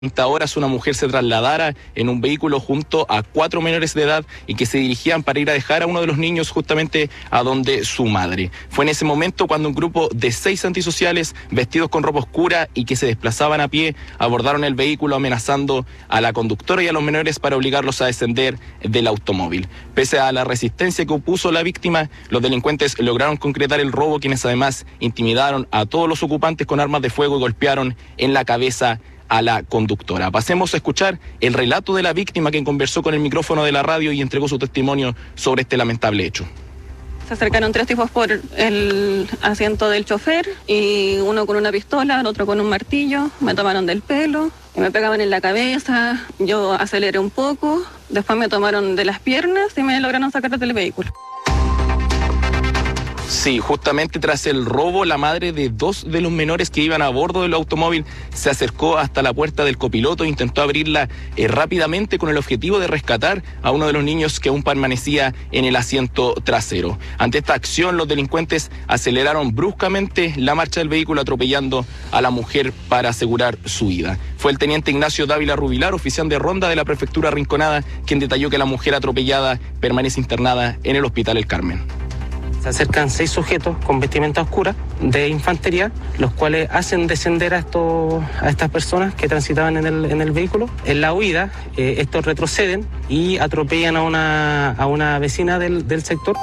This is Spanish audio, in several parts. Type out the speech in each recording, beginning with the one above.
horas una mujer se trasladara en un vehículo junto a 4 menores de edad y que se dirigían para ir a dejar a uno de los niños justamente a donde su madre. Fue en ese momento cuando un grupo de 6 antisociales vestidos con ropa oscura y que se desplazaban a pie abordaron el vehículo amenazando a la conductora y a los menores para obligarlos a descender del automóvil. Pese a la resistencia que opuso la víctima, los delincuentes lograron concretar el robo, quienes además intimidaron a todos los ocupantes con armas de fuego y golpearon en la cabeza a la conductora. Pasemos a escuchar el relato de la víctima, quien conversó con el micrófono de la radio y entregó su testimonio sobre este lamentable hecho. Se acercaron 3 tipos por el asiento del chofer y uno con una pistola, el otro con un martillo. Me tomaron del pelo y me pegaban en la cabeza. Yo aceleré un poco, después me tomaron de las piernas y me lograron sacar del vehículo. Sí, justamente tras el robo, la madre de 2 de los menores que iban a bordo del automóvil se acercó hasta la puerta del copiloto e intentó abrirla rápidamente con el objetivo de rescatar a uno de los niños que aún permanecía en el asiento trasero. Ante esta acción, los delincuentes aceleraron bruscamente la marcha del vehículo, atropellando a la mujer para asegurar su vida. Fue el teniente Ignacio Dávila Rubilar, oficial de ronda de la prefectura Rinconada, quien detalló que la mujer atropellada permanece internada en el Hospital El Carmen. Se acercan 6 sujetos con vestimenta oscura de infantería, los cuales hacen descender a estas personas que transitaban en el vehículo. En la huida, estos retroceden y atropellan a una vecina del sector.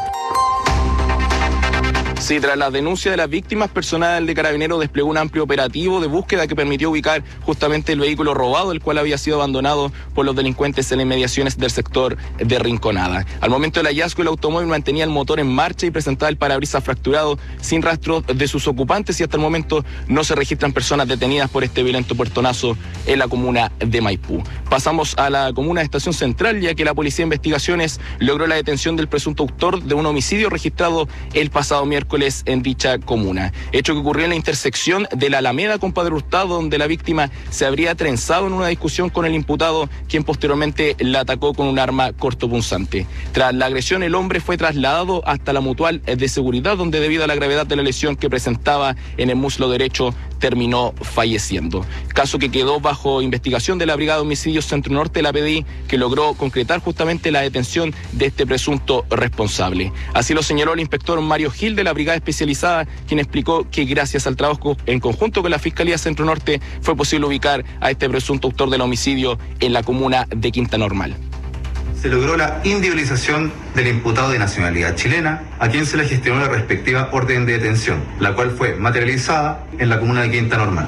Sí, tras la denuncia de las víctimas, personal de Carabineros desplegó un amplio operativo de búsqueda que permitió ubicar justamente el vehículo robado, el cual había sido abandonado por los delincuentes en las inmediaciones del sector de Rinconada. Al momento del hallazgo, el automóvil mantenía el motor en marcha y presentaba el parabrisas fracturado, sin rastro de sus ocupantes, y hasta el momento no se registran personas detenidas por este violento puertonazo en la comuna de Maipú. Pasamos a la comuna de Estación Central, ya que la Policía de Investigaciones logró la detención del presunto autor de un homicidio registrado el pasado miércoles en dicha comuna. Hecho que ocurrió en la intersección de la Alameda con Padre Hurtado, donde la víctima se habría trenzado en una discusión con el imputado, quien posteriormente la atacó con un arma cortopunzante. Tras la agresión, el hombre fue trasladado hasta la Mutual de Seguridad, donde debido a la gravedad de la lesión que presentaba en el muslo derecho, terminó falleciendo. Caso que quedó bajo investigación de la Brigada de Homicidios Centro Norte de la PDI, que logró concretar justamente la detención de este presunto responsable. Así lo señaló el inspector Mario Gil de la Brigada Especializada, quien explicó que gracias al trabajo en conjunto con la Fiscalía Centro Norte fue posible ubicar a este presunto autor del homicidio en la comuna de Quinta Normal. Se logró la individualización del imputado de nacionalidad chilena, a quien se le gestionó la respectiva orden de detención, la cual fue materializada en la comuna de Quinta Normal.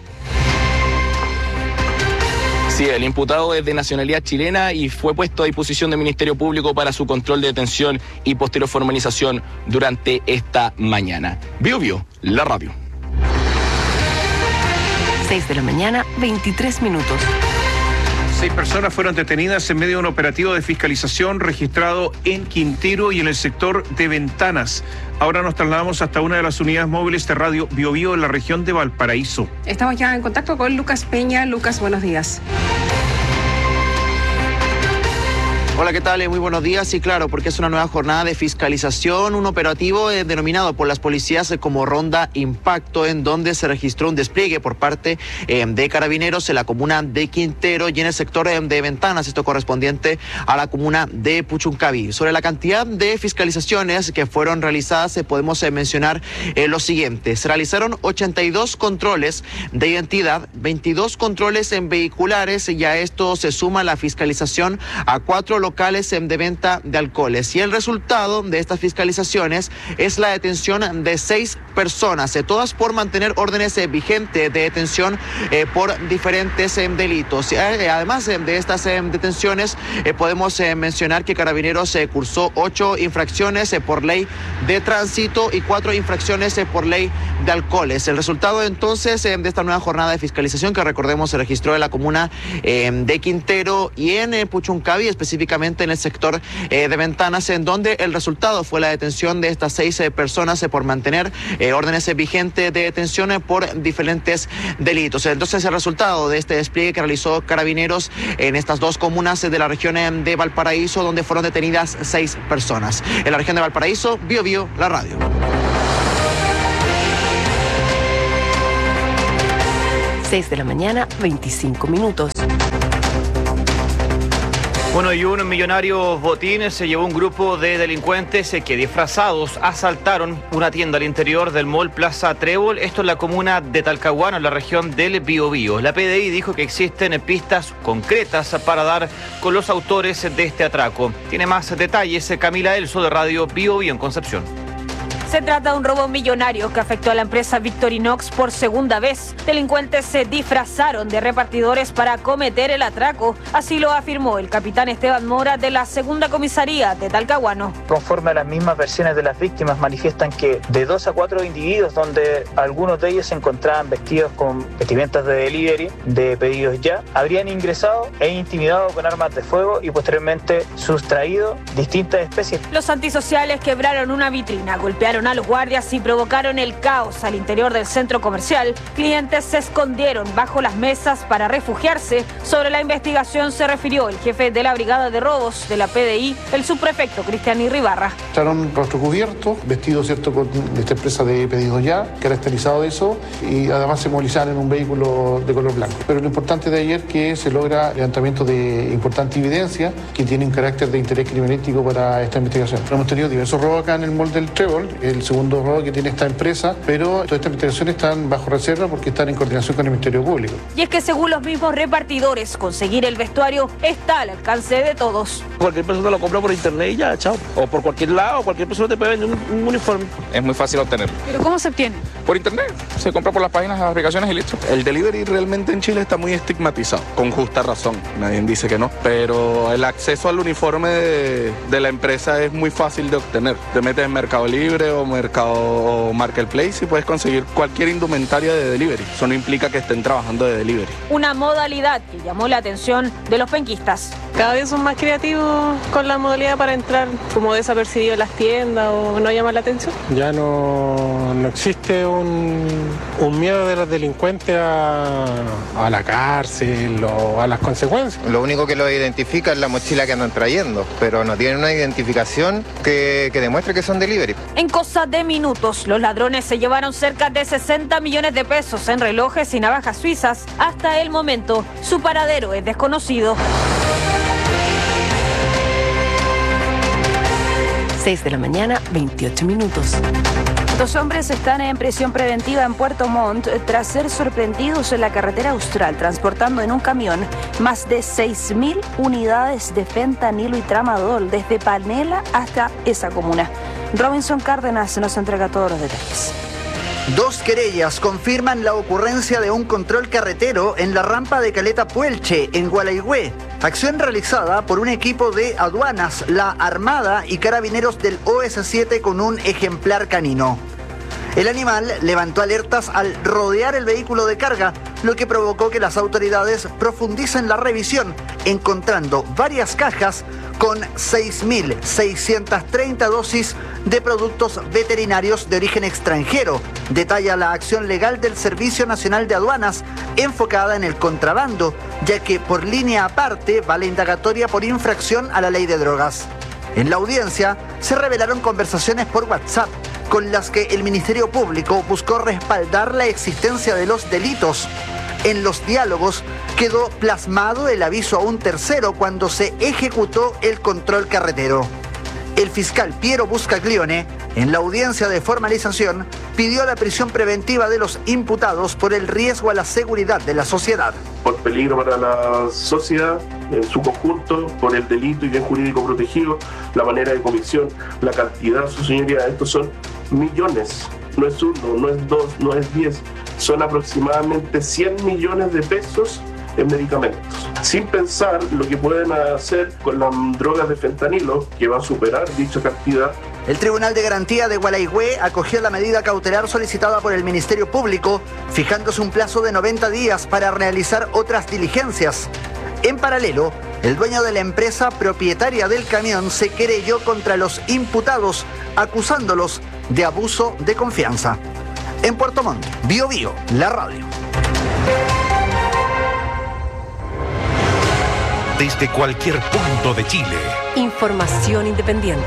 Sí, el imputado es de nacionalidad chilena y fue puesto a disposición del Ministerio Público para su control de detención y posterior formalización durante esta mañana. Bio, la radio. 6 de la mañana, 23 minutos. 6 personas fueron detenidas en medio de un operativo de fiscalización registrado en Quintero y en el sector de Ventanas. Ahora nos trasladamos hasta una de las unidades móviles de Radio Biobío en la región de Valparaíso. Estamos ya en contacto con Lucas Peña. Lucas, buenos días. Hola, ¿qué tal? Muy buenos días. Y claro, porque es una nueva jornada de fiscalización, un operativo denominado por las policías como Ronda Impacto, en donde se registró un despliegue por parte de Carabineros en la comuna de Quintero y en el sector de Ventanas, esto correspondiente a la comuna de Puchuncaví. Sobre la cantidad de fiscalizaciones que fueron realizadas, podemos mencionar lo siguiente. Se realizaron 82 controles de identidad, 22 controles en vehiculares, y a esto se suma la fiscalización a 4 locales de venta de alcoholes. Y el resultado de estas fiscalizaciones es la detención de 6 personas, todas por mantener órdenes vigentes de detención por diferentes delitos. Además de estas detenciones, podemos mencionar que Carabineros cursó 8 infracciones por ley de tránsito y 4 infracciones por ley de alcoholes. El resultado entonces de esta nueva jornada de fiscalización, que recordemos se registró en la comuna de Quintero y en Puchuncaví, específicamente en el sector de Ventanas, en donde el resultado fue la detención de estas 6 personas por mantener órdenes vigentes de detención por diferentes delitos. Entonces, el resultado de este despliegue que realizó Carabineros en estas 2 comunas de la región de Valparaíso, donde fueron detenidas 6 personas. En la región de Valparaíso, Biobío, la radio. 6 de la mañana, 25 minutos. Bueno, y un millonario botín se llevó un grupo de delincuentes que disfrazados asaltaron una tienda al interior del mall Plaza Trébol, esto en la comuna de Talcahuano, en la región del Biobío. La PDI dijo que existen pistas concretas para dar con los autores de este atraco. Tiene más detalles Camila Elso de Radio Biobío en Concepción. Se trata de un robo millonario que afectó a la empresa Victorinox por segunda vez. Delincuentes se disfrazaron de repartidores para cometer el atraco. Así lo afirmó el capitán Esteban Mora de la segunda comisaría de Talcahuano. Conforme a las mismas versiones de las víctimas, manifiestan que de 2 a 4 individuos, donde algunos de ellos se encontraban vestidos con vestimentas de delivery, de pedidos ya, habrían ingresado e intimidado con armas de fuego y posteriormente sustraído distintas especies. Los antisociales quebraron una vitrina, golpearon a los guardias y provocaron el caos al interior del centro comercial. Clientes se escondieron bajo las mesas para refugiarse. Sobre la investigación se refirió el jefe de la brigada de robos de la PDI, el subprefecto Cristian Irribarra. Echaron rostro cubierto, vestidos, ¿cierto?, con esta empresa de pedidos ya, caracterizado de eso, y además se movilizaron en un vehículo de color blanco. Pero lo importante de ayer es que se logra levantamiento de importante evidencia que tiene un carácter de interés criminalístico para esta investigación. Hemos tenido diversos robos acá en el mall del Trébol, el segundo robo que tiene esta empresa, pero todas estas investigaciones están bajo reserva porque están en coordinación con el Ministerio Público. Y es que según los mismos repartidores, conseguir el vestuario está al alcance de todos. Cualquier persona lo compra por internet y ya, chao. O por cualquier lado, cualquier persona te puede vender un uniforme. Es muy fácil obtenerlo. ¿Pero cómo se obtiene? Por internet. Se compra por las páginas, las aplicaciones y listo. El delivery realmente en Chile está muy estigmatizado, con justa razón. Nadie dice que no. Pero el acceso al uniforme de la empresa es muy fácil de obtener. Te metes en Mercado Libre o Marketplace y puedes conseguir cualquier indumentaria de delivery. Eso no implica que estén trabajando de delivery. Una modalidad que llamó la atención de los penquistas. Cada vez son más creativos con la modalidad para entrar como desapercibido en las tiendas o no llamar la atención. Ya no existe un miedo de los delincuentes a la cárcel o a las consecuencias. Lo único que lo identifica es la mochila que andan trayendo, pero no tienen una identificación que demuestre que son delivery. En cosa de minutos, los ladrones se llevaron cerca de 60 millones de pesos en relojes y navajas suizas. Hasta el momento, su paradero es desconocido. 6 de la mañana, 28 minutos. 2 hombres están en prisión preventiva en Puerto Montt tras ser sorprendidos en la carretera austral transportando en un camión más de 6.000 unidades de fentanilo y tramadol desde Panela hasta esa comuna. Robinson Cárdenas nos entrega todos los detalles. 2 querellas confirman la ocurrencia de un control carretero en la rampa de Caleta Puelche, en Gualeguay. Acción realizada por un equipo de aduanas, la Armada y carabineros del OS7 con un ejemplar canino. El animal levantó alertas al rodear el vehículo de carga, lo que provocó que las autoridades profundicen la revisión, encontrando varias cajas con 6.630 dosis de productos veterinarios de origen extranjero. Detalla la acción legal del Servicio Nacional de Aduanas enfocada en el contrabando, ya que por línea aparte va la indagatoria por infracción a la ley de drogas. En la audiencia se revelaron conversaciones por WhatsApp con las que el Ministerio Público buscó respaldar la existencia de los delitos. En los diálogos quedó plasmado el aviso a un tercero cuando se ejecutó el control carretero. El fiscal Piero Buscaglione, en la audiencia de formalización, pidió la prisión preventiva de los imputados por el riesgo a la seguridad de la sociedad. Por peligro para la sociedad en su conjunto, por el delito y bien jurídico protegido, la manera de comisión, la cantidad, su señoría, estos son millones. No es 1, no es 2, no es 10, son aproximadamente 100 millones de pesos en medicamentos. Sin pensar lo que pueden hacer con las drogas de fentanilo, que va a superar dicha cantidad. El Tribunal de Garantía de Gualeguay acogió la medida cautelar solicitada por el Ministerio Público, fijándose un plazo de 90 días para realizar otras diligencias. En paralelo, el dueño de la empresa propietaria del camión se querelló contra los imputados, acusándolos de abuso de confianza. En Puerto Montt, Biobío, la radio. Desde cualquier punto de Chile. Información independiente.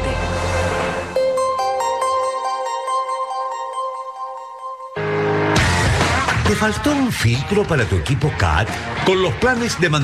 faltó un filtro para tu equipo CAT? Con los planes de